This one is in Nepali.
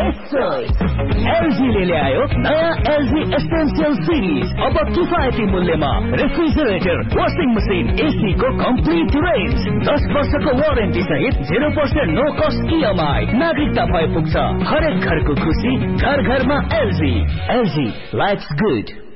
बेस्ट चोइस एलजी ले ल्यायो नयाँ एलजी एसेन्शियल सिरिज। अब किफायती मूल्यमा रेफ्रिजरेटर, वाशिङ मसिन, एसी को कम्प्लिट रेन्ज, 10 वर्षको वारेन्टी सहित 0% नो कस्ट EMI। नागरिकता भए पुग्छ। हरेक घरको खुसी घर घरमा एलजी। LG likes good.